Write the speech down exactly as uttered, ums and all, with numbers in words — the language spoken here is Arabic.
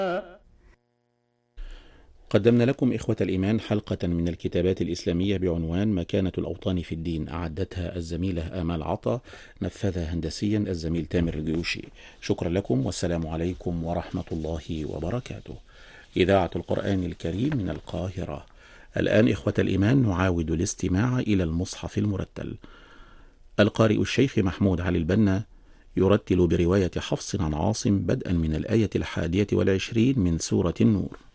قدمنا لكم إخوة الإيمان حلقة من الكتابات الإسلامية بعنوان مكانة الأوطان في الدين، أعدتها الزميلة آمال عطا، نفذها هندسيا الزميل تامر الجيوشي. شكرا لكم والسلام عليكم ورحمة الله وبركاته. إذاعة القرآن الكريم من القاهرة. الآن إخوة الإيمان نعاود الاستماع إلى المصحف المرتل. القارئ الشيخ محمود علي البنا يرتل برواية حفص عن عاصم بدءا من الآية الحادية والعشرين من سورة النور.